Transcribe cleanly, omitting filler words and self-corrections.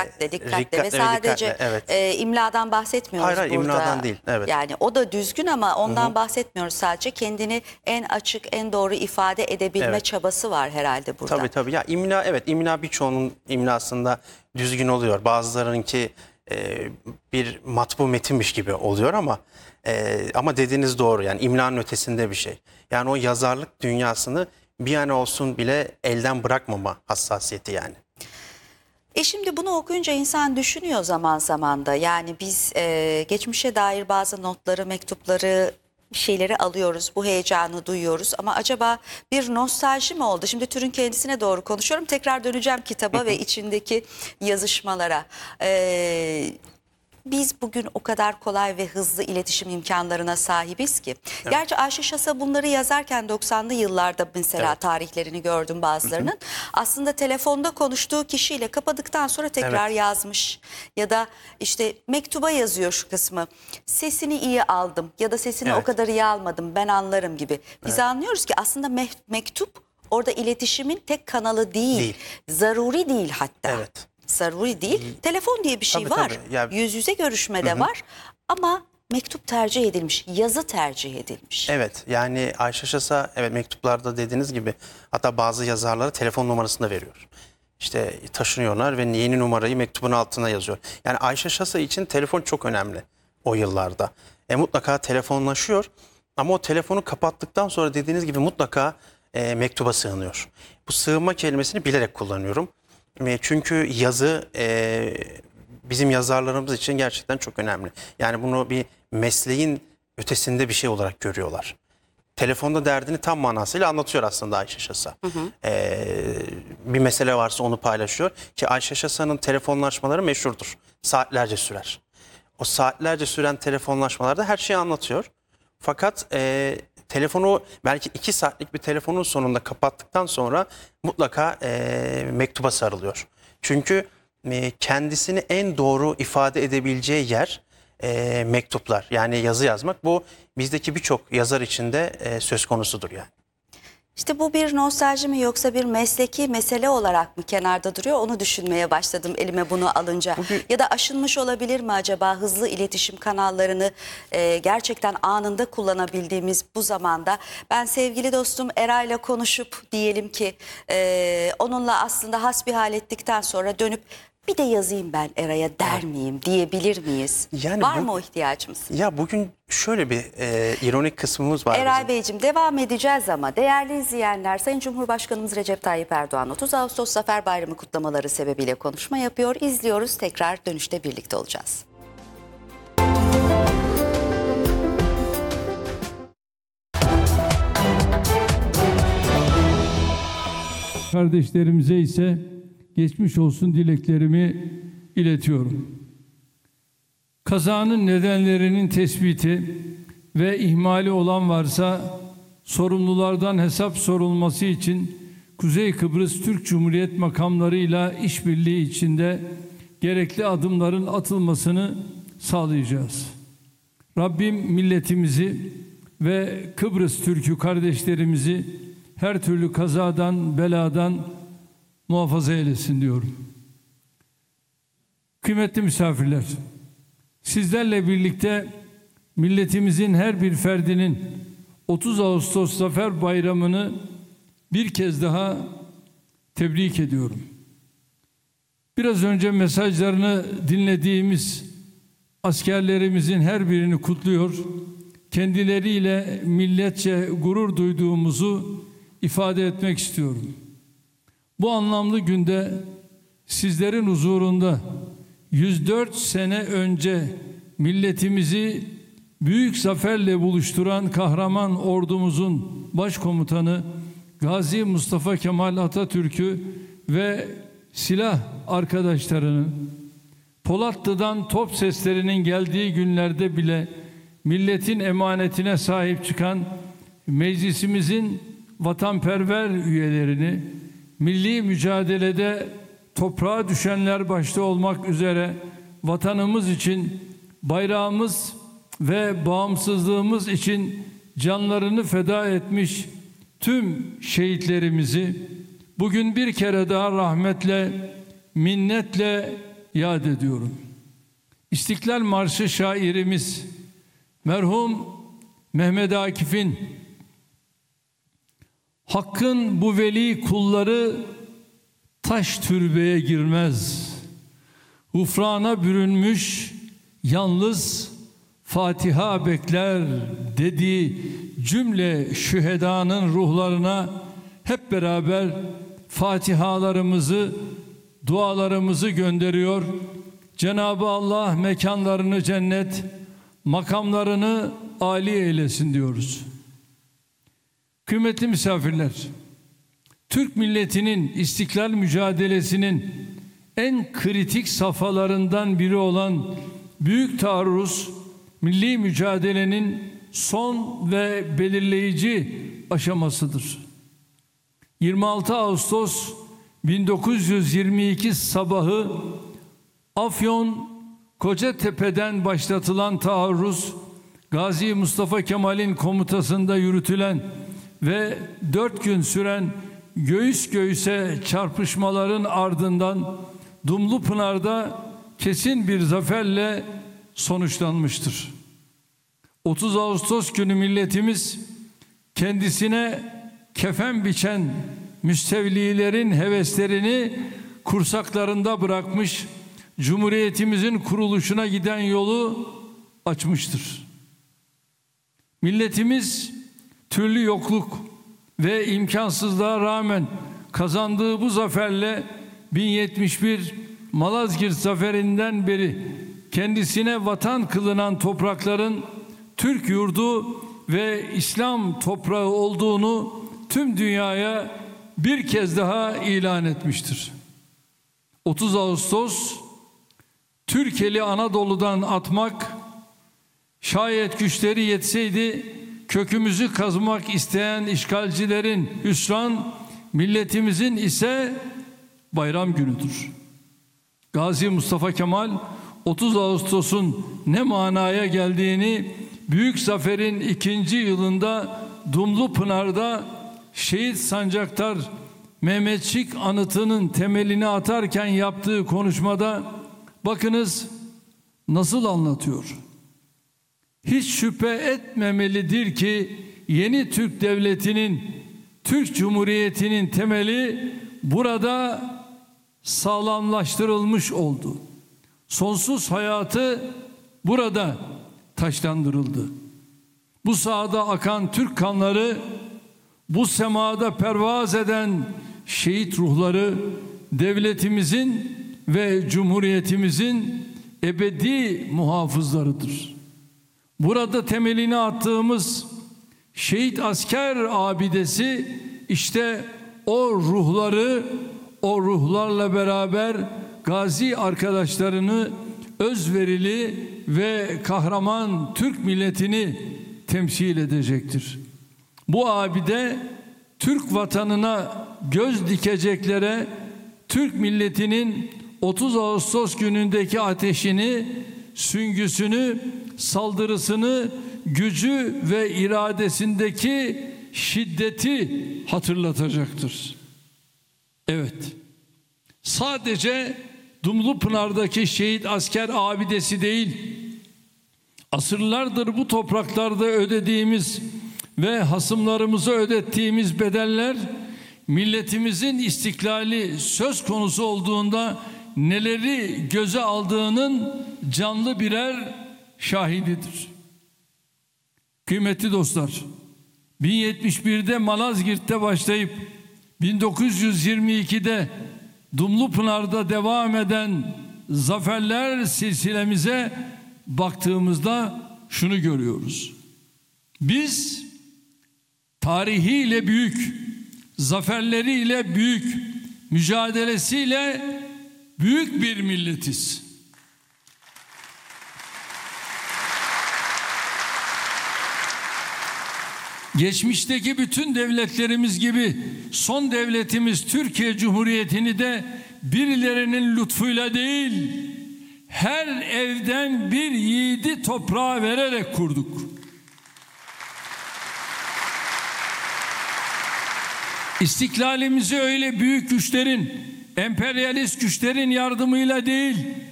dikkatle ve sadece evet. imladan bahsetmiyoruz Hayır, burada. imladan değil. Evet. Yani o da düzgün ama ondan bahsetmiyoruz sadece. Kendini en açık, en doğru ifade edebilme çabası var herhalde burada. Tabii. Ya imla birçoğunun imlasında düzgün oluyor. Bazılarınki bir matbu metinmiş gibi oluyor ama dediğiniz doğru. Yani imlanın ötesinde bir şey. Yani o yazarlık dünyasını bir an olsun bile elden bırakmama hassasiyeti yani. Şimdi bunu okuyunca insan düşünüyor zaman zaman da. Yani biz geçmişe dair bazı notları, mektupları, bir şeyleri alıyoruz. Bu heyecanı duyuyoruz ama acaba bir nostalji mi oldu? Şimdi türün kendisine doğru konuşuyorum. Tekrar döneceğim kitaba ve içindeki yazışmalara. Biz bugün o kadar kolay ve hızlı iletişim imkanlarına sahibiz ki. Gerçi Ayşe Şasa bunları yazarken 90'lı yıllarda mesela tarihlerini gördüm bazılarının. Aslında telefonda konuştuğu kişiyle kapadıktan sonra tekrar yazmış. Ya da işte mektuba yazıyor şu kısmı. Sesini iyi aldım ya da sesini o kadar iyi almadım, ben anlarım gibi. Biz anlıyoruz ki aslında mektup orada iletişimin tek kanalı değil. Zaruri değil hatta. Zaruri değil. Telefon diye bir şey var. Ya, yüz yüze görüşmede var ama mektup tercih edilmiş, yazı tercih edilmiş. Evet, yani Ayşe Şasa mektuplarda dediğiniz gibi hatta bazı yazarlara telefon numarasını da veriyor. İşte taşınıyorlar ve yeni numarayı mektubun altına yazıyor. Yani Ayşe Şasa için telefon çok önemli o yıllarda. Mutlaka telefonlaşıyor ama o telefonu kapattıktan sonra dediğiniz gibi mutlaka mektuba sığınıyor. Bu sığınma kelimesini bilerek kullanıyorum. Çünkü yazı bizim yazarlarımız için gerçekten çok önemli. Yani bunu bir mesleğin ötesinde bir şey olarak görüyorlar. Telefonda derdini tam manasıyla anlatıyor aslında Ayşe Şasa. Bir mesele varsa onu paylaşıyor. Ki Ayşe Şasa'nın telefonlaşmaları meşhurdur. Saatlerce sürer. O saatlerce süren telefonlaşmalarda her şeyi anlatıyor. Fakat telefonu belki 2 saatlik bir telefonun sonunda kapattıktan sonra mutlaka mektuba sarılıyor. Çünkü kendisini en doğru ifade edebileceği yer mektuplar. Yani yazı yazmak, bu bizdeki birçok yazar için de söz konusudur yani. İşte bu bir nostalji mi yoksa bir mesleki mesele olarak mı kenarda duruyor, onu düşünmeye başladım elime bunu alınca. Ya da aşılmış olabilir mi acaba hızlı iletişim kanallarını gerçekten anında kullanabildiğimiz bu zamanda? Ben sevgili dostum Eray'la konuşup diyelim ki onunla aslında hasbihal ettikten sonra dönüp bir de yazayım ben Eray'a der miyim, diyebilir miyiz? Yani var mı o ihtiyacımız? Ya bugün şöyle bir ironik kısmımız var. Eray Beyciğim, devam edeceğiz ama değerli izleyenler, Sayın Cumhurbaşkanımız Recep Tayyip Erdoğan 30 Ağustos Zafer Bayramı kutlamaları sebebiyle konuşma yapıyor. İzliyoruz, tekrar dönüşte birlikte olacağız. Kardeşlerimize ise geçmiş olsun dileklerimi iletiyorum. Kazanın nedenlerinin tespiti ve ihmali olan varsa sorumlulardan hesap sorulması için Kuzey Kıbrıs Türk Cumhuriyet makamlarıyla işbirliği içinde gerekli adımların atılmasını sağlayacağız. Rabbim milletimizi ve Kıbrıs Türk'ü kardeşlerimizi her türlü kazadan, beladan muhafaza eylesin diyorum. Kıymetli misafirler, sizlerle birlikte milletimizin her bir ferdinin 30 Ağustos Zafer Bayramı'nı bir kez daha tebrik ediyorum. Biraz önce mesajlarını dinlediğimiz askerlerimizin her birini kutluyor, kendileriyle milletçe gurur duyduğumuzu ifade etmek istiyorum. Bu anlamlı günde sizlerin huzurunda 104 sene önce milletimizi büyük zaferle buluşturan kahraman ordumuzun başkomutanı Gazi Mustafa Kemal Atatürk'ü ve silah arkadaşlarını, Polatlı'dan top seslerinin geldiği günlerde bile milletin emanetine sahip çıkan meclisimizin vatanperver üyelerini, milli mücadelede toprağa düşenler başta olmak üzere vatanımız için, bayrağımız ve bağımsızlığımız için canlarını feda etmiş tüm şehitlerimizi bugün bir kere daha rahmetle, minnetle yad ediyorum. İstiklal Marşı şairimiz merhum Mehmet Akif'in "Hakkın bu veli kulları taş türbeye girmez. Gufrana bürünmüş yalnız Fatiha bekler" dediği cümle şühedanın ruhlarına hep beraber fatihalarımızı, dualarımızı gönderiyor. Cenab-ı Allah mekanlarını cennet, makamlarını âli eylesin diyoruz. Kıymetli misafirler, Türk milletinin istiklal mücadelesinin en kritik safhalarından biri olan Büyük Taarruz, milli mücadelenin son ve belirleyici aşamasıdır. 26 Ağustos 1922 sabahı Afyon Kocatepe'den başlatılan taarruz, Gazi Mustafa Kemal'in komutasında yürütülen ve 4 gün süren göğüs göğüse çarpışmaların ardından Dumlupınar'da kesin bir zaferle sonuçlanmıştır. 30 Ağustos günü milletimiz kendisine kefen biçen müstevlilerin heveslerini kursaklarında bırakmış, Cumhuriyetimizin kuruluşuna giden yolu açmıştır. Milletimiz türlü yokluk ve imkansızlığa rağmen kazandığı bu zaferle 1071 Malazgirt zaferinden beri kendisine vatan kılınan toprakların Türk yurdu ve İslam toprağı olduğunu tüm dünyaya bir kez daha ilan etmiştir. 30 Ağustos Türkeli Anadolu'dan atmak, şayet güçleri yetseydi kökümüzü kazmak isteyen işgalcilerin hüsran, milletimizin ise bayram günüdür. Gazi Mustafa Kemal 30 Ağustos'un ne manaya geldiğini büyük zaferin 2. yılında Dumlupınar'da Şehit Sancaktar Mehmetçik anıtının temelini atarken yaptığı konuşmada bakınız nasıl anlatıyor. Hiç şüphe etmemelidir ki yeni Türk Devleti'nin, Türk Cumhuriyeti'nin temeli burada sağlamlaştırılmış oldu. Sonsuz hayatı burada taşlandırıldı. Bu sahada akan Türk kanları, bu semada pervaz eden şehit ruhları devletimizin ve cumhuriyetimizin ebedi muhafızlarıdır. Burada temelini attığımız şehit asker abidesi işte o ruhları, o ruhlarla beraber gazi arkadaşlarını, özverili ve kahraman Türk milletini temsil edecektir. Bu abide Türk vatanına göz dikeceklere, Türk milletinin 30 Ağustos günündeki ateşini, süngüsünü, saldırısını, gücü ve iradesindeki şiddeti hatırlatacaktır. Evet, sadece Dumlupınar'daki şehit asker abidesi değil, asırlardır bu topraklarda ödediğimiz ve hasımlarımıza ödettiğimiz bedeller, milletimizin istiklali söz konusu olduğunda neleri göze aldığının canlı birer şahididir. Kıymetli dostlar, 1071'de Malazgirt'te başlayıp 1922'de Dumlupınar'da devam eden zaferler silsilemize baktığımızda şunu görüyoruz. Biz tarihiyle büyük, zaferleriyle büyük, mücadelesiyle büyük bir milletiz. Geçmişteki bütün devletlerimiz gibi son devletimiz Türkiye Cumhuriyeti'ni de birilerinin lütfuyla değil, her evden bir yiğidi toprağa vererek kurduk. İstiklalimizi öyle büyük güçlerin, emperyalist güçlerin yardımıyla değil,